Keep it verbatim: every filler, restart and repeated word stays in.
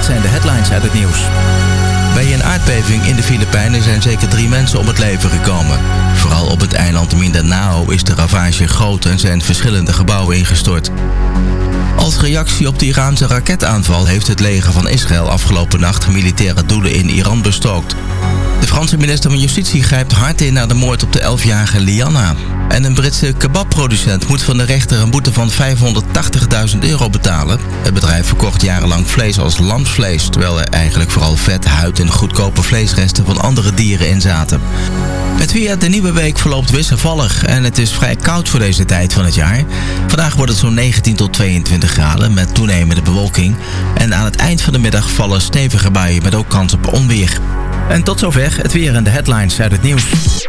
zijn de headlines uit het nieuws. Bij een aardbeving in de Filipijnen zijn zeker drie mensen om het leven gekomen. Vooral op het eiland Mindanao is de ravage groot en zijn verschillende gebouwen ingestort. Als reactie op de Iraanse raketaanval heeft het leger van Israël afgelopen nacht militaire doelen in Iran bestookt. De Franse minister van Justitie grijpt hard in naar de moord op de elfjarige Lianna. En een Britse kebabproducent moet van de rechter een boete van vijfhonderdtachtigduizend euro betalen. Het bedrijf verkocht jarenlang vlees als lamsvlees, terwijl er eigenlijk vooral vet, huid en goedkope vleesresten van andere dieren in zaten. Het weer, de nieuwe week verloopt wisselvallig en het is vrij koud voor deze tijd van het jaar. Vandaag wordt het zo'n negentien tot tweeëntwintig graden met toenemende bewolking. En aan het eind van de middag vallen stevige buien met ook kans op onweer. En tot zover het weer en de headlines uit het nieuws.